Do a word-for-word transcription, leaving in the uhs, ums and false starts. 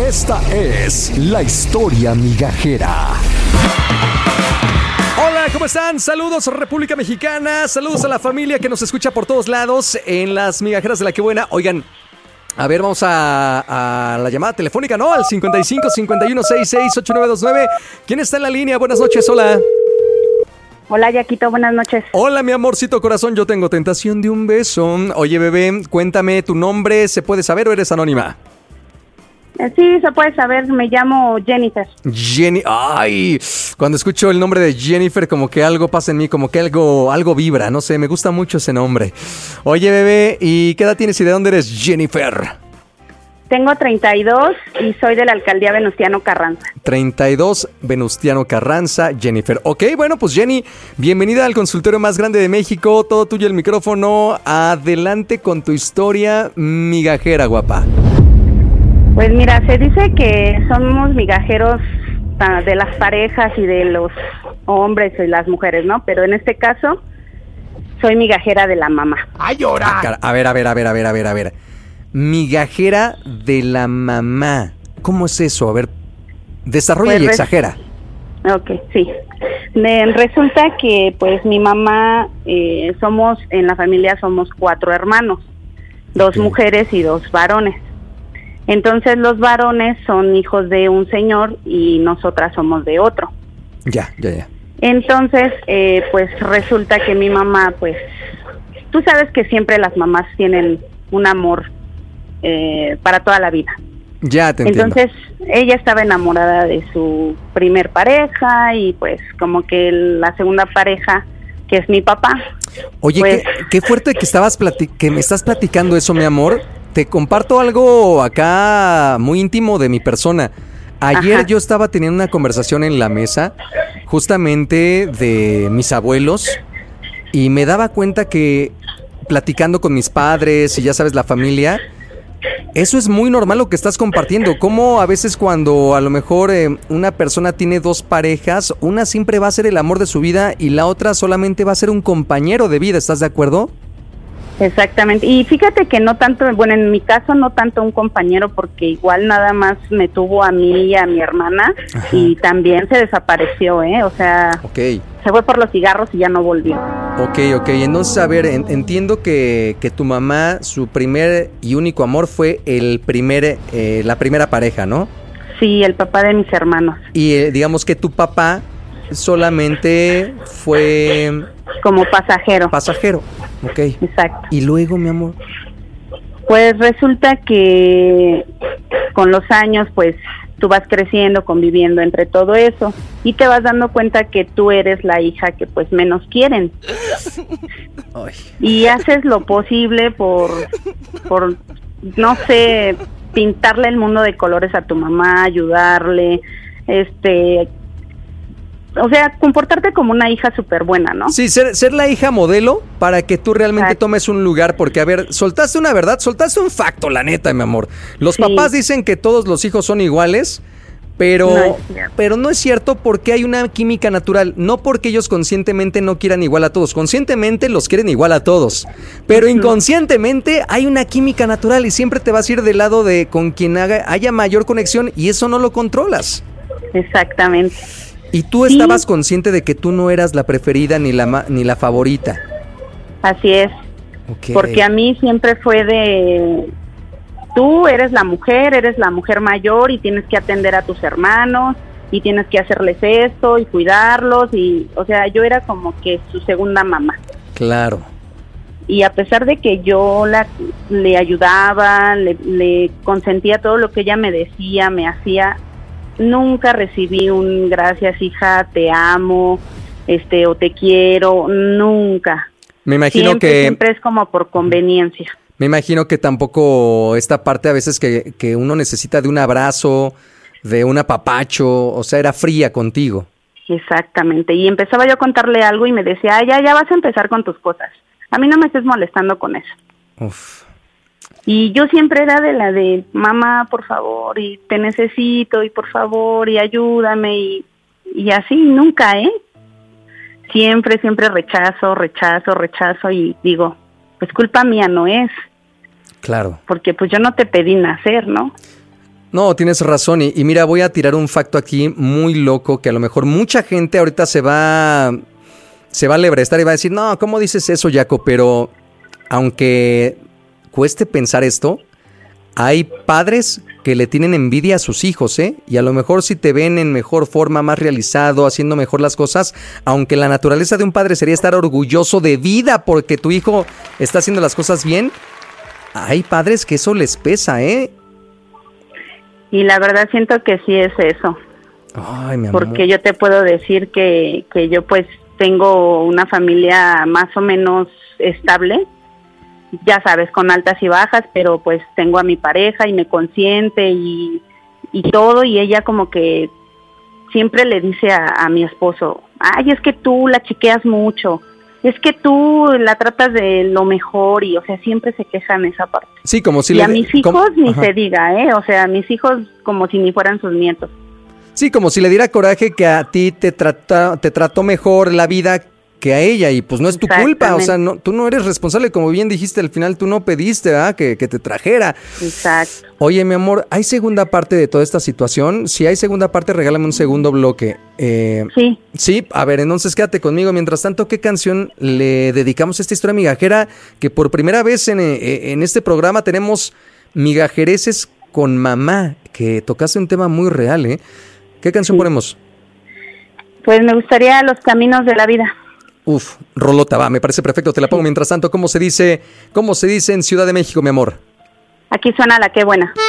Esta es la historia migajera. Hola, ¿cómo están? Saludos, República Mexicana. Saludos a la familia que nos escucha por todos lados en las migajeras de La Que Buena. Oigan, a ver, vamos a, a la llamada telefónica, ¿no? Al cincuenta y cinco, cincuenta y uno, sesenta y seis, ochenta y nueve veintinueve. ¿Quién está en la línea? Buenas noches, hola. Hola, Yaquito, buenas noches. Hola, mi amorcito corazón, yo tengo tentación de un beso. Oye, bebé, cuéntame tu nombre, ¿se puede saber o eres anónima? Eh, sí, se puede saber, me llamo Jennifer. Jenny, ay, cuando escucho el nombre de Jennifer, como que algo pasa en mí, como que algo, algo vibra, no sé, me gusta mucho ese nombre. Oye, bebé, ¿y qué edad tienes y de dónde eres, Jennifer? Tengo treinta y dos y soy de la alcaldía Venustiano Carranza. treinta y dos, Venustiano Carranza, Jennifer. Ok, bueno, pues Jenny, bienvenida al consultorio más grande de México, todo tuyo el micrófono, adelante con tu historia migajera, guapa. Pues mira, se dice que somos migajeros de las parejas y de los hombres y las mujeres, ¿no? Pero en este caso, soy migajera de la mamá. ¡Ay, llora! A ver, a ver, a ver, a ver, a ver, a ver. Migajera de la mamá. ¿Cómo es eso? A ver, desarrolla pues y res- exagera. Ok, sí. Me resulta que, pues, mi mamá, eh, somos, en la familia somos cuatro hermanos, dos okay. mujeres y dos varones. Entonces los varones son hijos de un señor y nosotras somos de otro. Ya, ya, ya. Entonces, eh, pues resulta que mi mamá, pues, tú sabes que siempre las mamás tienen un amor eh, para toda la vida. Ya te entiendo. Entonces, ella estaba enamorada de su primer pareja y pues como que la segunda pareja, que es mi papá. Oye, pues, qué, qué fuerte que estabas plati- que me estás platicando eso, mi amor. Te comparto algo acá muy íntimo de mi persona. Ayer Ajá. yo estaba teniendo una conversación en la mesa, justamente de mis abuelos, y me daba cuenta que platicando con mis padres y ya sabes, la familia, eso es muy normal lo que estás compartiendo. Como a veces cuando a lo mejor eh, una persona tiene dos parejas, una siempre va a ser el amor de su vida y la otra solamente va a ser un compañero de vida, ¿estás de acuerdo? Exactamente, y fíjate que no tanto, bueno, en mi caso no tanto un compañero, porque igual nada más me tuvo a mí y a mi hermana. Ajá. Y también se desapareció, ¿eh? O sea, okay. se fue por los cigarros y ya no volvió. Ok, ok, entonces a ver, en, entiendo que, que tu mamá, su primer y único amor fue el primer, eh, la primera pareja, ¿no? Sí, el papá de mis hermanos. Y eh, digamos que tu papá solamente fue... como pasajero. Pasajero, ok. Exacto. ¿Y luego, mi amor? Pues resulta que con los años, pues, tú vas creciendo, conviviendo entre todo eso, y te vas dando cuenta que tú eres la hija que, pues, menos quieren. Ay. Y haces lo posible por, por, no sé, pintarle el mundo de colores a tu mamá, ayudarle, este... O sea, comportarte como una hija súper buena, ¿no? Sí, ser, ser la hija modelo para que tú realmente Exacto. tomes un lugar. Porque, a ver, soltaste una verdad, soltaste un facto, la neta, mi amor. Los sí. papás dicen que todos los hijos son iguales, pero no, pero no es cierto, porque hay una química natural. No porque ellos conscientemente no quieran igual a todos. Conscientemente los quieren igual a todos. Pero uh-huh. inconscientemente hay una química natural y siempre te vas a ir del lado de con quien haga, haya mayor conexión, y eso no lo controlas. Exactamente. ¿Y tú estabas sí. consciente de que tú no eras la preferida ni la ma- ni la favorita? Así es. Okay. Porque a mí siempre fue de... Tú eres la mujer, eres la mujer mayor y tienes que atender a tus hermanos y tienes que hacerles esto y cuidarlos. Y, o sea, yo era como que su segunda mamá. Claro. Y a pesar de que yo la, le ayudaba, le, le consentía todo lo que ella me decía, me hacía... Nunca recibí un gracias, hija, te amo, este, o te quiero, nunca. Me imagino siempre, que... Siempre es como por conveniencia. Me imagino que tampoco esta parte a veces que, que uno necesita de un abrazo, de un apapacho, o sea, era fría contigo. Exactamente, y empezaba yo a contarle algo y me decía, ah, ya, ya vas a empezar con tus cosas. A mí no me estés molestando con eso. Uf. Y yo siempre era de la de, mamá, por favor, y te necesito, y por favor, y ayúdame, y, y así, nunca, ¿eh? Siempre, siempre rechazo, rechazo, rechazo, y digo, pues culpa mía no es. Claro. Porque pues yo no te pedí nacer, ¿no? No, tienes razón. Y, y mira, voy a tirar un facto aquí muy loco que a lo mejor mucha gente ahorita se va, se va a lebrestar y va a decir, no, ¿cómo dices eso, Jaco? Pero aunque cueste pensar esto, hay padres que le tienen envidia a sus hijos, ¿eh? Y a lo mejor si te ven en mejor forma, más realizado, haciendo mejor las cosas, aunque la naturaleza de un padre sería estar orgulloso de vida porque tu hijo está haciendo las cosas bien, hay padres que eso les pesa, ¿eh? Y la verdad siento que sí es eso. Ay, mi amor. Porque yo te puedo decir que, que yo pues tengo una familia más o menos estable, ya sabes, con altas y bajas, pero pues tengo a mi pareja y me consiente y, y todo, y ella como que siempre le dice a, a mi esposo, ay, es que tú la chiqueas mucho, es que tú la tratas de lo mejor, y o sea, siempre se queja en esa parte. Sí, como si y le... a mis hijos como, ni ajá. se diga, ¿eh? O sea, a mis hijos como si ni fueran sus nietos. Sí, como si le diera coraje que a ti te trata, te trató mejor la vida que a ella, y pues no es tu culpa, o sea, no, tú no eres responsable, como bien dijiste al final, tú no pediste, ¿verdad? Que, que te trajera. Exacto. Oye, mi amor, ¿hay segunda parte de toda esta situación? Si hay segunda parte, regálame un segundo bloque. Eh, sí. Sí, a ver, entonces quédate conmigo. Mientras tanto, ¿qué canción le dedicamos a esta historia migajera? Que por primera vez en, en este programa tenemos migajereces con mamá, que tocaste un tema muy real, ¿eh? ¿Qué canción sí. ponemos? Pues me gustaría Los Caminos de la Vida. Uf, rolota, va, me parece perfecto, te la pongo. Mientras tanto, ¿cómo se dice, cómo se dice en Ciudad de México, mi amor? Aquí suena La Qué Buena.